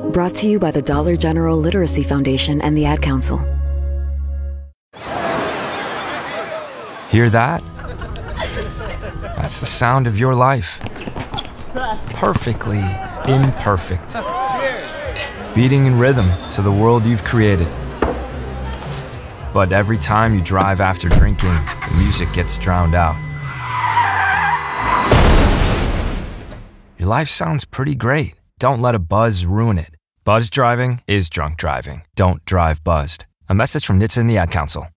Brought to you by the Dollar General Literacy Foundation and the Ad Council. Hear that? That's the sound of your life. Perfectly imperfect. Beating in rhythm to the world you've created. But every time you drive after drinking, the music gets drowned out. Your life sounds pretty great. Don't let a buzz ruin it. Buzz driving is drunk driving. Don't drive buzzed. A message from NHTSA and the Ad Council.